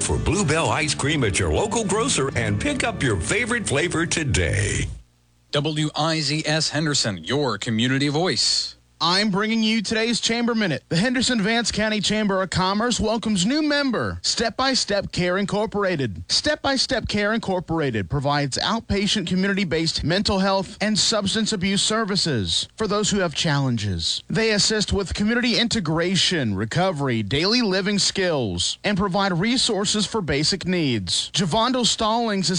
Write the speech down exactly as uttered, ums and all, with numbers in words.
for Bluebell ice cream at your local grocer and pick up your favorite flavor today. W I Z S Henderson, your community voice. I'm bringing you today's Chamber Minute. The Henderson-Vance County Chamber of Commerce welcomes new member, Step by Step Care Incorporated. Step by Step Care Incorporated provides outpatient community-based mental health and substance abuse services for those who have challenges. They assist with community integration, recovery, daily living skills, and provide resources for basic needs. Javondel Stallings is